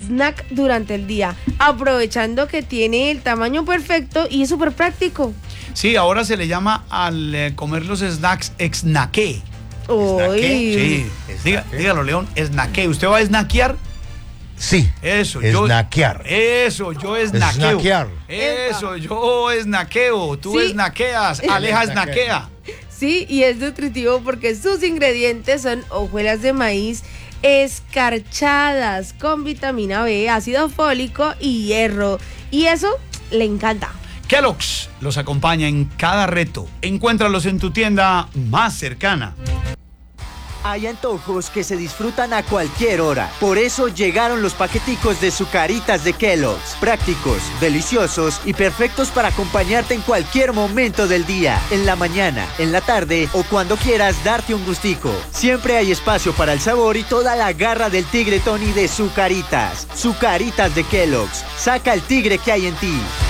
snack durante el día, aprovechando que tiene el tamaño perfecto y es súper práctico. Sí, ahora se le llama al comer los snacks snacké. Uy. Sí, dígalo, León, snacké. ¿Usted va a snackear? Sí. Eso, snackear. Eso, yo snackeo. Snackear. Eso, yo snackeo. Tú Sí. snackeas. Aleja snackea. Sí, y es nutritivo porque sus ingredientes son hojuelas de maíz escarchadas con vitamina B, ácido fólico y hierro. Y eso le encanta. Kellogg's los acompaña en cada reto. Encuéntralos en tu tienda más cercana. Hay antojos que se disfrutan a cualquier hora. Por eso llegaron los paqueticos de Zucaritas de Kellogg's. Prácticos, deliciosos y perfectos para acompañarte en cualquier momento del día. En la mañana, en la tarde o cuando quieras darte un gustico. Siempre hay espacio para el sabor y toda la garra del tigre Tony de Zucaritas. Zucaritas de Kellogg's. Saca el tigre que hay en ti.